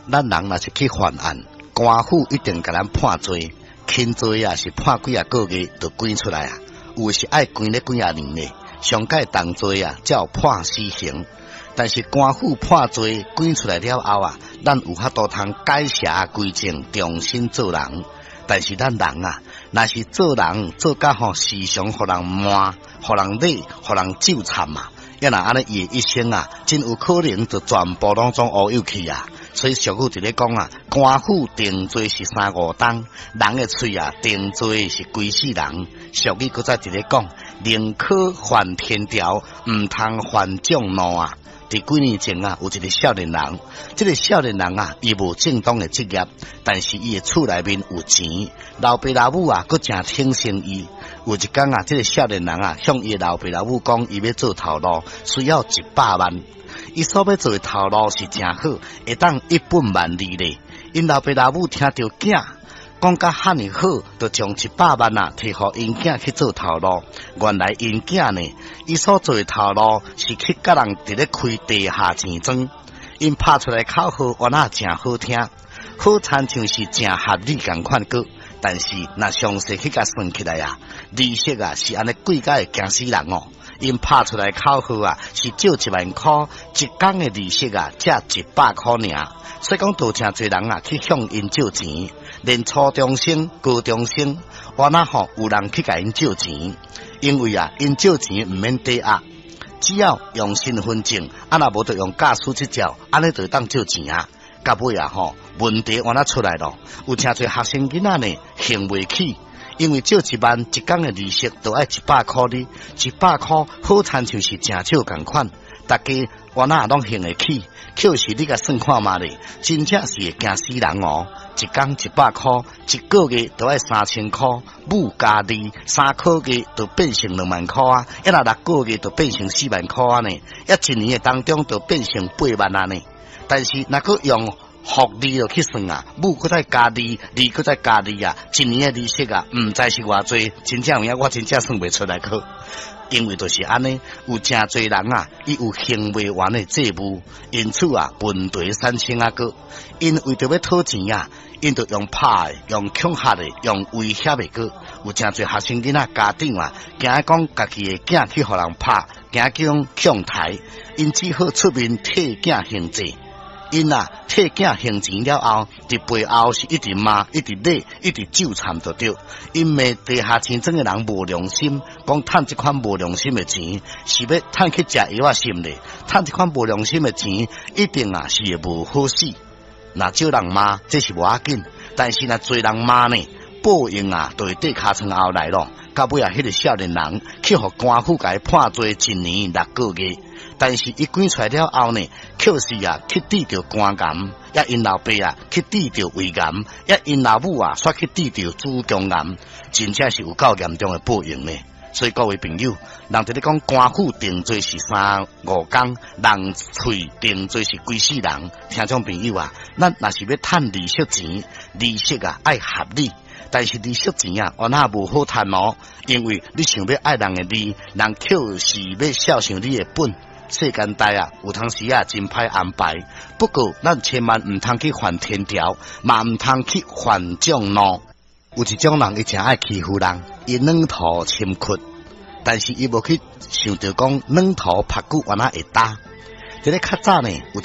咱人若是去犯案，官府一定甲咱判罪，轻罪啊是判几啊个月就关出来啊，有是爱关咧几啊年咧，上届重罪啊才有判死刑。但是官府判罪关出来了后啊，咱有法度通改邪归正，重新做人。但是咱人啊，若是做人做甲时常互人骂、互人骂、互人纠缠嘛，要若安尼伊一生啊，真有可能就全部拢总乌有去啊。所以俗语伫咧讲啊，官府定罪是3、5冬，人的喙啊定罪是规世人。俗语搁再伫咧讲，宁可犯天条，毋通犯众怒啊。伫几年前啊，有一个少年人，这个少年人啊，伊无正当的职业，但是伊的厝内面有钱，老爸老母啊，搁真挺身伊。有一天啊，这个少年人啊，向伊的老爸老母讲，伊要做头路，需要100万。伊所要做的头路是真好，会当一本万利咧。因老爸老母听到囝讲甲遐尼好，就将100万啊摕互因囝去做头路。原来因囝呢，伊所做的头路是去甲人伫咧开地下钱庄，因拍出来口号原来真好听，好亲像是真合理共款个。但是若详细去甲算起来啊，利息啊是安尼贵甲会惊死人哦。因拍出来口号啊是借1万块，一工的利息啊才100块尔。所以讲，都真侪人啊去向因借钱。连初中生、高中生，我那有人去甲因借钱，因为啊，因借钱毋免抵押，只要用身份证，若无就用驾驶执照，安尼就当借钱啊。到尾啊问题我那出来咯，有真侪学生囡仔呢，还袂起，因为借1万一工的利息都要100块哩，100块好亲像是真少共款，大家我那拢还会起，就是你甲算看嘛咧，真正是会惊死人哦。一工100块，一个月都要3000块，母加利3个月就变成2万块啊！一若6个月就变成4万块啊呢！一年的当中就变成8万啊呢！但是若个用复利就去算啊，母搁再加利，利搁再加利啊，一年的利息啊，毋知是偌济，真正有影我真正算袂出来去。因为就是安尼，有真侪人啊，伊有还袂完的债务，因此啊，问题产生啊个，因为着要讨钱啊，因着用拍的、用恐吓的、用威胁的个，有真侪学生囡仔家长啊，惊讲家己的囝去互人拍，惊讲强抬，因只好出面替囝还债。因啊，替囝还钱了后，伫背后是一直骂、一直骂、一直纠缠着对。因骂地下钱庄的人无良心，讲趁这款无良心的钱，是要趁去食药啊心咧。趁这款无良心的钱，一定啊是会无好死。若少人骂，这是无要紧，但是若侪人骂呢，报应啊，就会缀尻川后来咯。到尾啊，迄个少年人去互官府甲伊判罪1年6个月。但是伊关出来了后呢，却是啊去抵着官衙，也因老爸啊去抵着胃癌，也因老母啊煞去抵着子宫癌，真正是有够严重的报应呢。所以各位朋友，人伫咧讲官府定罪是3、5工，人喙定罪是规世人。听众朋友啊，咱若是要趁利息钱，利息啊爱合理。但是利息钱啊，我那无好趁哦，因为你想要爱人的利，人就是要孝顺你的本。世间代啊，有当时啊真歹安排。不过，咱千万毋通去犯天条，嘛毋通去犯众怒。有一种人，伊真爱欺负人，伊软土深窟，但是伊无去想着讲软土拍久，原来会打。伫咧较早呢，有